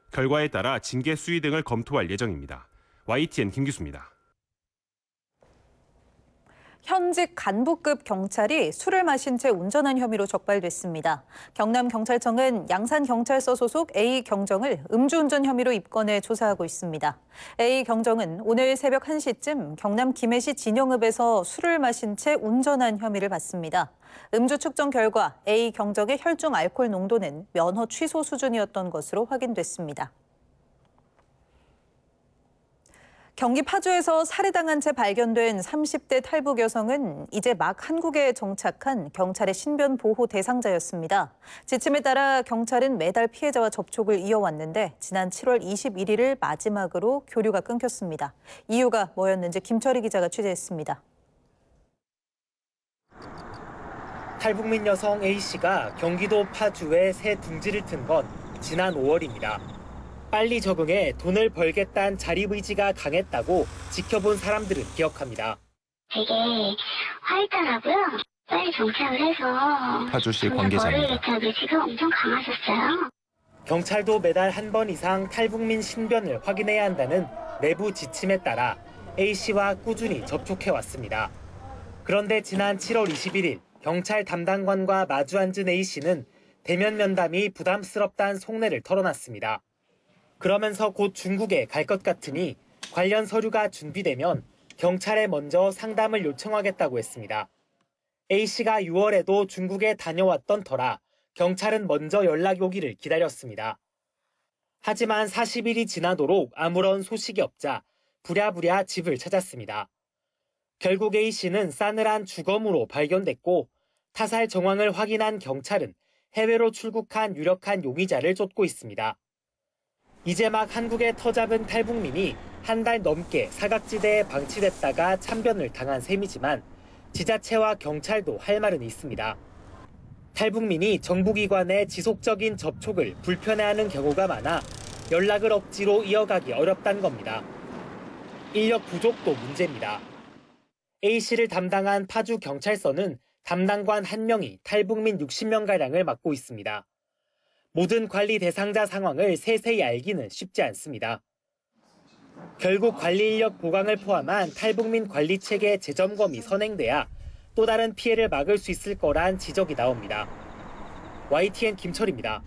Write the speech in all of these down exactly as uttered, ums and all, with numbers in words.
결과에 따라 징계 수위 등을 검토할 예정입니다. 와이티엔 김기수입니다. 현직 간부급 경찰이 술을 마신 채 운전한 혐의로 적발됐습니다. 경남경찰청은 양산경찰서 소속 A 경정을 음주운전 혐의로 입건해 조사하고 있습니다. A 경정은 오늘 새벽 한 시쯤 경남 김해시 진영읍에서 술을 마신 채 운전한 혐의를 받습니다. 음주 측정 결과 A 경정의 혈중 알코올 농도는 면허 취소 수준이었던 것으로 확인됐습니다. 경기 파주에서 살해당한 채 발견된 삼십 대 탈북 여성은 이제 막 한국에 정착한 경찰의 신변 보호 대상자였습니다. 지침에 따라 경찰은 매달 피해자와 접촉을 이어왔는데 지난 칠월 이십일일을 마지막으로 교류가 끊겼습니다. 이유가 뭐였는지 김철희 기자가 취재했습니다. 탈북민 여성 A씨가 경기도 파주에 새 둥지를 튼 건 지난 오월입니다. 빨리 적응해 돈을 벌겠다는 자립의지가 강했다고 지켜본 사람들은 기억합니다. 되게 화했더라고요. 빨리 정착을 해서 파주시 관계자입니다. 벌을 의지가 엄청 강하셨어요. 경찰도 매달 한 번 이상 탈북민 신변을 확인해야 한다는 내부 지침에 따라 A씨와 꾸준히 접촉해왔습니다. 그런데 지난 칠월 이십일일 경찰 담당관과 마주 앉은 A씨는 대면 면담이 부담스럽다는 속내를 털어놨습니다. 그러면서 곧 중국에 갈 것 같으니 관련 서류가 준비되면 경찰에 먼저 상담을 요청하겠다고 했습니다. A씨가 유월에도 중국에 다녀왔던 터라 경찰은 먼저 연락이 오기를 기다렸습니다. 하지만 사십일이 지나도록 아무런 소식이 없자 부랴부랴 집을 찾았습니다. 결국 A씨는 싸늘한 주검으로 발견됐고 타살 정황을 확인한 경찰은 해외로 출국한 유력한 용의자를 쫓고 있습니다. 이제 막 한국에 터잡은 탈북민이 한 달 넘게 사각지대에 방치됐다가 참변을 당한 셈이지만 지자체와 경찰도 할 말은 있습니다. 탈북민이 정부기관의 지속적인 접촉을 불편해하는 경우가 많아 연락을 억지로 이어가기 어렵다는 겁니다. 인력 부족도 문제입니다. A씨를 담당한 파주경찰서는 담당관 한 명이 탈북민 육십 명가량을 맡고 있습니다. 모든 관리 대상자 상황을 세세히 알기는 쉽지 않습니다. 결국 관리 인력 보강을 포함한 탈북민 관리 체계 재점검이 선행돼야 또 다른 피해를 막을 수 있을 거란 지적이 나옵니다. 와이티엔 김철입니다.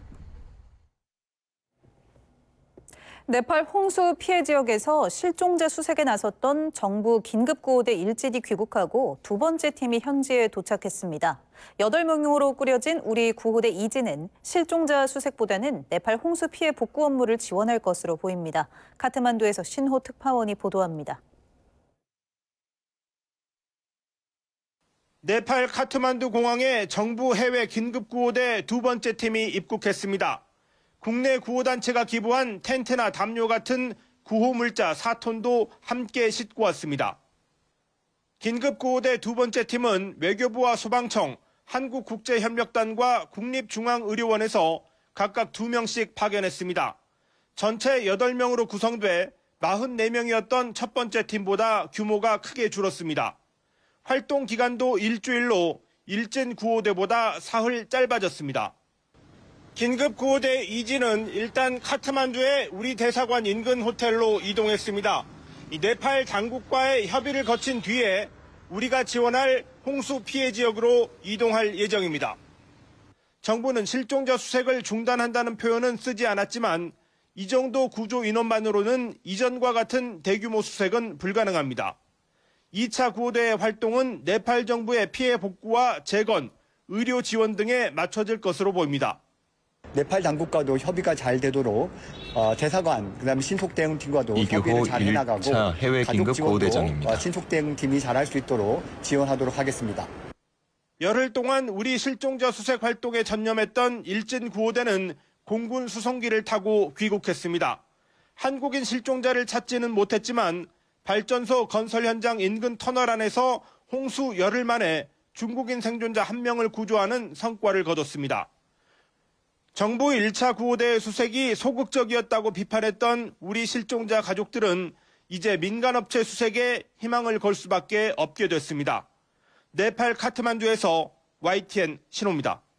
네팔 홍수 피해 지역에서 실종자 수색에 나섰던 정부 긴급구호대 일진이 귀국하고 두 번째 팀이 현지에 도착했습니다. 여덟 명으로 꾸려진 우리 구호대 이진은 실종자 수색보다는 네팔 홍수 피해 복구 업무를 지원할 것으로 보입니다. 카트만두에서 신호 특파원이 보도합니다. 네팔 카트만두 공항에 정부 해외 긴급구호대 두 번째 팀이 입국했습니다. 국내 구호단체가 기부한 텐트나 담요 같은 구호물자 사 톤도 함께 싣고 왔습니다. 긴급구호대 두 번째 팀은 외교부와 소방청, 한국국제협력단과 국립중앙의료원에서 각각 두 명씩 파견했습니다. 전체 여덟 명으로 구성돼 사십사 명이었던 첫 번째 팀보다 규모가 크게 줄었습니다. 활동 기간도 일주일로 일진 구호대보다 사흘 짧아졌습니다. 긴급구호대 이진은 일단 카트만두의 우리 대사관 인근 호텔로 이동했습니다. 이 네팔 당국과의 협의를 거친 뒤에 우리가 지원할 홍수 피해 지역으로 이동할 예정입니다. 정부는 실종자 수색을 중단한다는 표현은 쓰지 않았지만 이 정도 구조 인원만으로는 이전과 같은 대규모 수색은 불가능합니다. 이 차 구호대의 활동은 네팔 정부의 피해 복구와 재건, 의료 지원 등에 맞춰질 것으로 보입니다. 네팔 당국과도 협의가 잘 되도록 어, 대사관, 그다음에 신속대응팀과도 협의를 잘 해나가고 해외 긴급 구호대장입니다. 신속대응팀이 잘할 수 있도록 지원하도록 하겠습니다. 열흘 동안 우리 실종자 수색 활동에 전념했던 일진 구호대는 공군 수송기를 타고 귀국했습니다. 한국인 실종자를 찾지는 못했지만 발전소 건설 현장 인근 터널 안에서 홍수 열흘 만에 중국인 생존자 한 명을 구조하는 성과를 거뒀습니다. 정부 일 차 구호대 수색이 소극적이었다고 비판했던 우리 실종자 가족들은 이제 민간업체 수색에 희망을 걸 수밖에 없게 됐습니다. 네팔 카트만두에서 와이티엔 신호입니다.